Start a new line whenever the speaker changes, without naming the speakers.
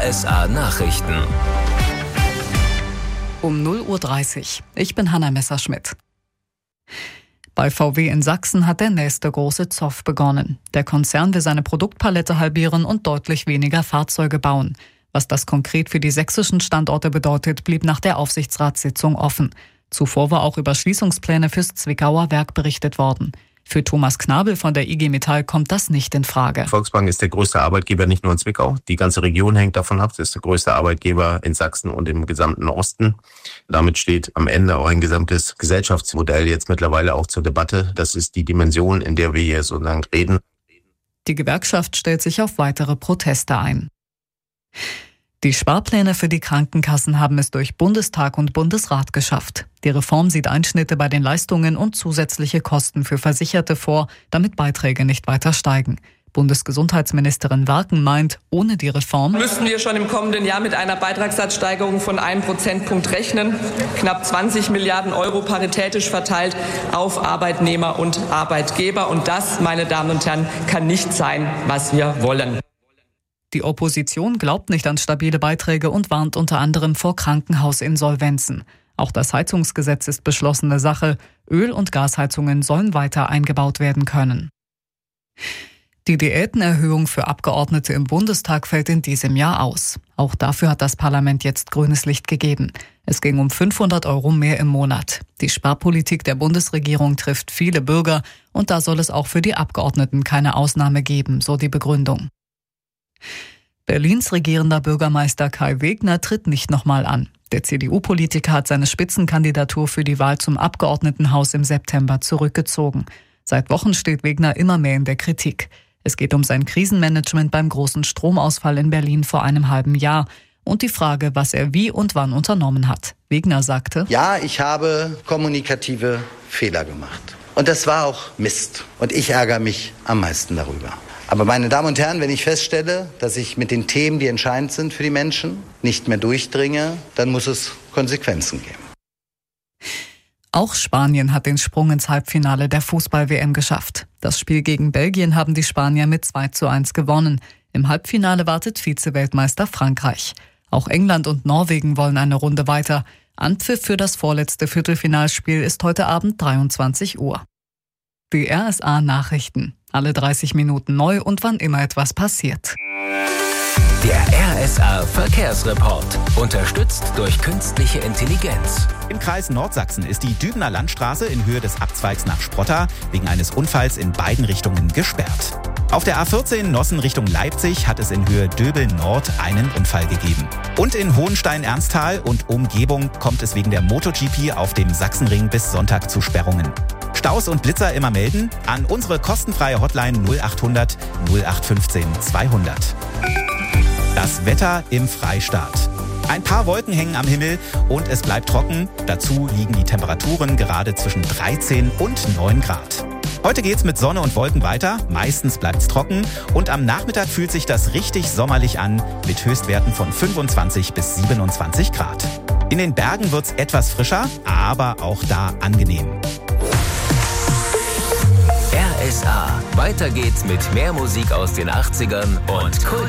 RSA Nachrichten.
Um 0:30 Uhr. Ich bin Hanna Messerschmidt. Bei VW in Sachsen hat der nächste große Zoff begonnen. Der Konzern will seine Produktpalette halbieren und deutlich weniger Fahrzeuge bauen. Was das konkret für die sächsischen Standorte bedeutet, blieb nach der Aufsichtsratssitzung offen. Zuvor war auch über Schließungspläne fürs Zwickauer Werk berichtet worden. Für Thomas Knabel von der IG Metall kommt das nicht in Frage.
Volkswagen ist der größte Arbeitgeber nicht nur in Zwickau. Die ganze Region hängt davon ab. Das ist der größte Arbeitgeber in Sachsen und im gesamten Osten. Damit steht am Ende auch ein gesamtes Gesellschaftsmodell jetzt mittlerweile auch zur Debatte. Das ist die Dimension, in der wir hier sozusagen reden.
Die Gewerkschaft stellt sich auf weitere Proteste ein. Die Sparpläne für die Krankenkassen haben es durch Bundestag und Bundesrat geschafft. Die Reform sieht Einschnitte bei den Leistungen und zusätzliche Kosten für Versicherte vor, damit Beiträge nicht weiter steigen. Bundesgesundheitsministerin Warken meint, ohne die Reform
müssten wir schon im kommenden Jahr mit einer Beitragssatzsteigerung von 1 Prozentpunkt rechnen. Knapp 20 Milliarden Euro paritätisch verteilt auf Arbeitnehmer und Arbeitgeber. Und das, meine Damen und Herren, kann nicht sein, was wir wollen.
Die Opposition glaubt nicht an stabile Beiträge und warnt unter anderem vor Krankenhausinsolvenzen. Auch das Heizungsgesetz ist beschlossene Sache. Öl- und Gasheizungen sollen weiter eingebaut werden können. Die Diätenerhöhung für Abgeordnete im Bundestag fällt in diesem Jahr aus. Auch dafür hat das Parlament jetzt grünes Licht gegeben. Es ging um 500 Euro mehr im Monat. Die Sparpolitik der Bundesregierung trifft viele Bürger und da soll es auch für die Abgeordneten keine Ausnahme geben, so die Begründung. Berlins regierender Bürgermeister Kai Wegner tritt nicht nochmal an. Der CDU-Politiker hat seine Spitzenkandidatur für die Wahl zum Abgeordnetenhaus im September zurückgezogen. Seit Wochen steht Wegner immer mehr in der Kritik. Es geht um sein Krisenmanagement beim großen Stromausfall in Berlin vor einem halben Jahr und die Frage, was er wie und wann unternommen hat. Wegner sagte:
Ja, ich habe kommunikative Fehler gemacht. Und das war auch Mist. Und ich ärgere mich am meisten darüber. Aber meine Damen und Herren, wenn ich feststelle, dass ich mit den Themen, die entscheidend sind für die Menschen, nicht mehr durchdringe, dann muss es Konsequenzen geben.
Auch Spanien hat den Sprung ins Halbfinale der Fußball-WM geschafft. Das Spiel gegen Belgien haben die Spanier mit 2:1 gewonnen. Im Halbfinale wartet Vize-Weltmeister Frankreich. Auch England und Norwegen wollen eine Runde weiter. Anpfiff für das vorletzte Viertelfinalspiel ist heute Abend 23 Uhr. Die RSA Nachrichten. Alle 30 Minuten neu und wann immer etwas passiert.
Der RSA Verkehrsreport. Unterstützt durch künstliche Intelligenz.
Im Kreis Nordsachsen ist die Dübener Landstraße in Höhe des Abzweigs nach Sprotta wegen eines Unfalls in beiden Richtungen gesperrt. Auf der A14 Nossen Richtung Leipzig hat es in Höhe Döbel Nord einen Unfall gegeben. Und in Hohenstein-Ernsthal und Umgebung kommt es wegen der MotoGP auf dem Sachsenring bis Sonntag zu Sperrungen. Staus und Blitzer immer melden an unsere kostenfreie Hotline 0800 0815 200. Das Wetter im Freistaat. Ein paar Wolken hängen am Himmel und es bleibt trocken. Dazu liegen die Temperaturen gerade zwischen 13 und 9 Grad. Heute geht's mit Sonne und Wolken weiter. Meistens bleibt's trocken und am Nachmittag fühlt sich das richtig sommerlich an mit Höchstwerten von 25 bis 27 Grad. In den Bergen wird's etwas frischer, aber auch da angenehm.
RSA. Weiter geht's mit mehr Musik aus den 80ern und